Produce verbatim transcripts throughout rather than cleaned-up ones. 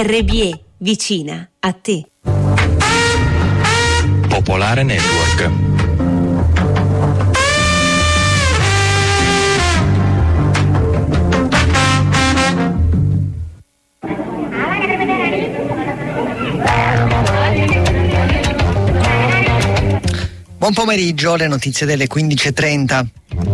R B E, vicina a te. Popolare Network. Buon pomeriggio, le notizie delle quindici e trenta.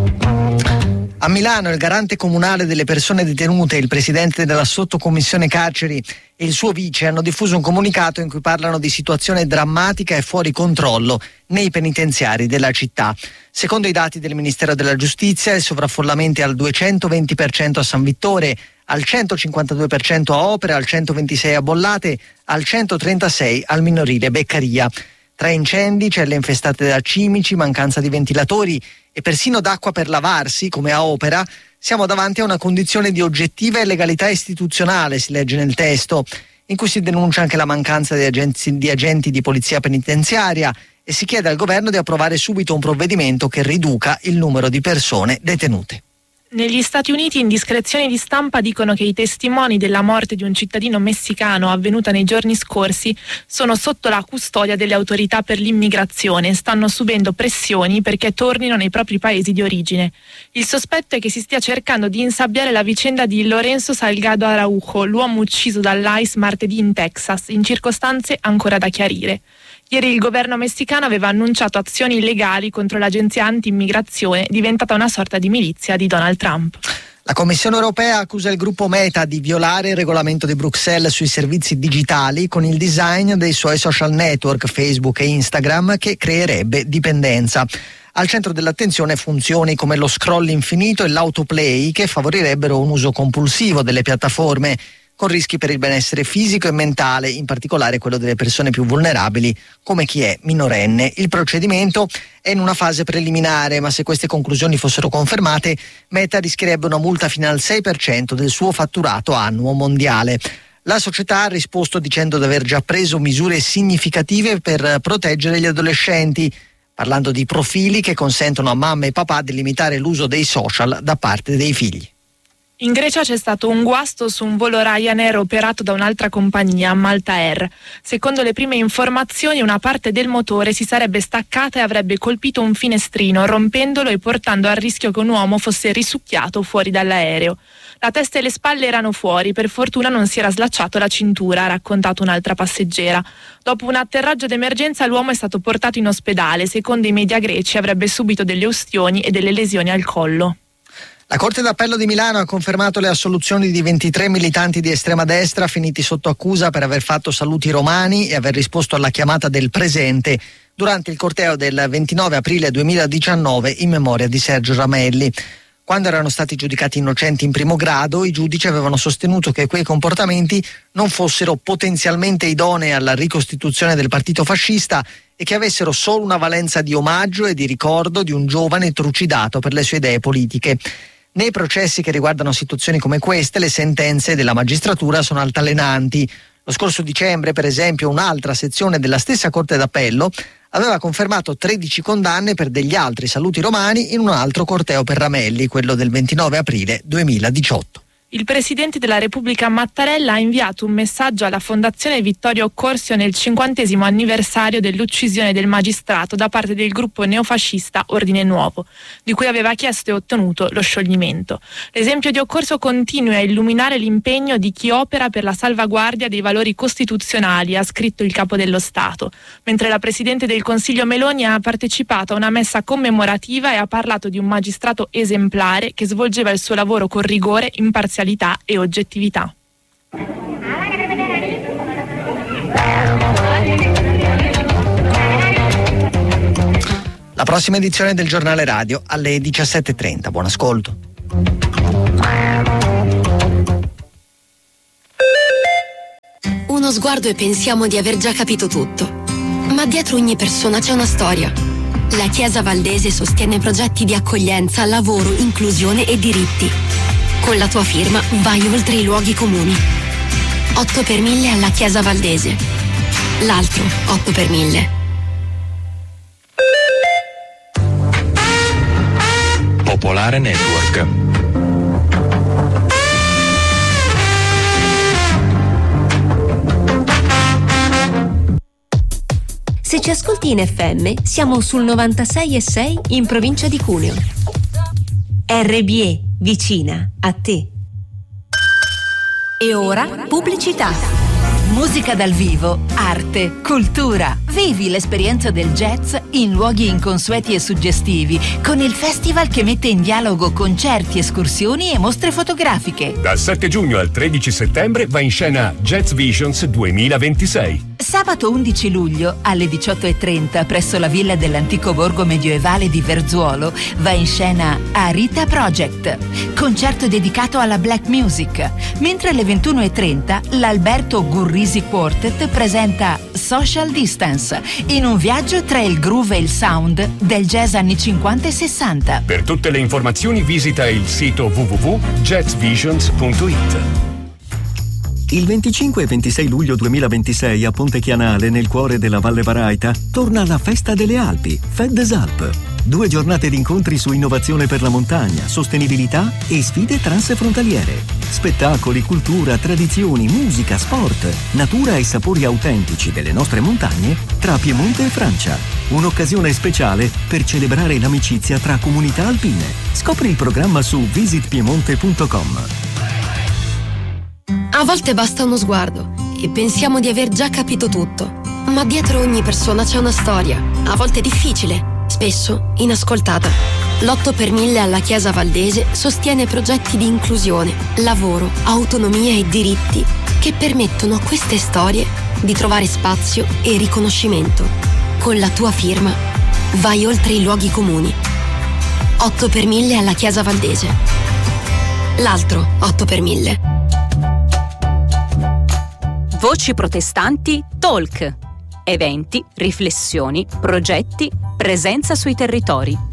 A Milano il garante comunale delle persone detenute, il presidente della sottocommissione carceri e il suo vice hanno diffuso un comunicato in cui parlano di situazione drammatica e fuori controllo nei penitenziari della città. Secondo i dati del Ministero della Giustizia, il sovraffollamento è al duecentoventi per cento a San Vittore, al centocinquantadue per cento a Opera, al centoventisei a Bollate, al centotrentasei per cento al minorile Beccaria. Tra incendi, celle infestate da cimici, mancanza di ventilatori e persino d'acqua per lavarsi, come a Opera, siamo davanti a una condizione di oggettiva illegalità istituzionale, si legge nel testo, in cui si denuncia anche la mancanza di agenti di, agenti di polizia penitenziaria e si chiede al governo di approvare subito un provvedimento che riduca il numero di persone detenute. Negli Stati Uniti indiscrezioni di stampa dicono che i testimoni della morte di un cittadino messicano avvenuta nei giorni scorsi sono sotto la custodia delle autorità per l'immigrazione e stanno subendo pressioni perché tornino nei propri paesi di origine. Il sospetto è che si stia cercando di insabbiare la vicenda di Lorenzo Salgado Araujo, l'uomo ucciso dall'ICE martedì in Texas, in circostanze ancora da chiarire. Ieri il governo messicano aveva annunciato azioni illegali contro l'agenzia anti-immigrazione, diventata una sorta di milizia di Donald Trump. La Commissione europea accusa il gruppo Meta di violare il regolamento di Bruxelles sui servizi digitali con il design dei suoi social network Facebook e Instagram che creerebbe dipendenza. Al centro dell'attenzione funzioni come lo scroll infinito e l'autoplay che favorirebbero un uso compulsivo delle piattaforme, con rischi per il benessere fisico e mentale, in particolare quello delle persone più vulnerabili, come chi è minorenne. Il procedimento è in una fase preliminare, ma se queste conclusioni fossero confermate, Meta rischierebbe una multa fino al sei per cento del suo fatturato annuo mondiale. La società ha risposto dicendo di aver già preso misure significative per proteggere gli adolescenti, parlando di profili che consentono a mamma e papà di limitare l'uso dei social da parte dei figli. In Grecia c'è stato un guasto su un volo Ryanair operato da un'altra compagnia, Malta Air. Secondo le prime informazioni, una parte del motore si sarebbe staccata e avrebbe colpito un finestrino, rompendolo e portando al rischio che un uomo fosse risucchiato fuori dall'aereo. La testa e le spalle erano fuori, per fortuna non si era slacciato la cintura, ha raccontato un'altra passeggera. Dopo un atterraggio d'emergenza l'uomo è stato portato in ospedale. Secondo i media greci avrebbe subito delle ustioni e delle lesioni al collo. La Corte d'Appello di Milano ha confermato le assoluzioni di ventitré militanti di estrema destra finiti sotto accusa per aver fatto saluti romani e aver risposto alla chiamata del presente durante il corteo del ventinove aprile duemiladiciannove in memoria di Sergio Ramelli. Quando erano stati giudicati innocenti in primo grado, i giudici avevano sostenuto che quei comportamenti non fossero potenzialmente idonei alla ricostituzione del partito fascista e che avessero solo una valenza di omaggio e di ricordo di un giovane trucidato per le sue idee politiche. Nei processi che riguardano situazioni come queste, le sentenze della magistratura sono altalenanti. Lo scorso dicembre, per esempio, un'altra sezione della stessa Corte d'Appello aveva confermato tredici condanne per degli altri saluti romani in un altro corteo per Ramelli, quello del ventinove aprile duemiladiciotto. Il Presidente della Repubblica Mattarella ha inviato un messaggio alla Fondazione Vittorio Occorsio nel cinquantesimo anniversario dell'uccisione del magistrato da parte del gruppo neofascista Ordine Nuovo, di cui aveva chiesto e ottenuto lo scioglimento. L'esempio di Occorsio continua a illuminare l'impegno di chi opera per la salvaguardia dei valori costituzionali, ha scritto il Capo dello Stato, mentre la Presidente del Consiglio Meloni ha partecipato a una messa commemorativa e ha parlato di un magistrato esemplare che svolgeva il suo lavoro con rigore, imparzialità e oggettività. La prossima edizione del Giornale Radio alle diciassette e trenta. Buon ascolto. Uno sguardo e pensiamo di aver già capito tutto. Ma dietro ogni persona c'è una storia. La Chiesa Valdese sostiene progetti di accoglienza, lavoro, inclusione e diritti. Con la tua firma vai oltre i luoghi comuni. otto per mille alla Chiesa Valdese. L'altro otto per mille. Popolare Network. Se ci ascolti in F M, siamo sul novantasei e sei in provincia di Cuneo. R B E, vicina a te. E ora pubblicità. Musica dal vivo, arte, cultura. Vivi l'esperienza del jazz in luoghi inconsueti e suggestivi, con il festival che mette in dialogo concerti, escursioni e mostre fotografiche. Dal sette giugno al tredici settembre va in scena Jazz Visions duemilaventisei. Sabato undici luglio alle diciotto e trenta presso la villa dell'antico borgo medioevale di Verzuolo va in scena Arita Project, concerto dedicato alla black music, mentre alle ventuno e trenta l'Alberto Gurrisi Quartet presenta Social Distance, in un viaggio tra il groove e il sound del jazz anni cinquanta e sessanta. Per tutte le informazioni visita il sito w w w punto jazz visions punto i t. Il venticinque e ventisei luglio duemilaventisei a Ponte Chianale, nel cuore della Valle Varaita, torna la Festa delle Alpi, FedEsalp. Due giornate di incontri su innovazione per la montagna, sostenibilità e sfide transfrontaliere. Spettacoli, cultura, tradizioni, musica, sport, natura e sapori autentici delle nostre montagne tra Piemonte e Francia. Un'occasione speciale per celebrare l'amicizia tra comunità alpine. Scopri il programma su visit piemonte punto com. A volte basta uno sguardo e pensiamo di aver già capito tutto. Ma dietro ogni persona c'è una storia, a volte difficile, spesso inascoltata. L'otto per mille alla Chiesa Valdese sostiene progetti di inclusione, lavoro, autonomia e diritti che permettono a queste storie di trovare spazio e riconoscimento. Con la tua firma vai oltre i luoghi comuni. otto per mille alla Chiesa Valdese. L'altro otto per mille. Voci protestanti Talk. Eventi, riflessioni, progetti, presenza sui territori.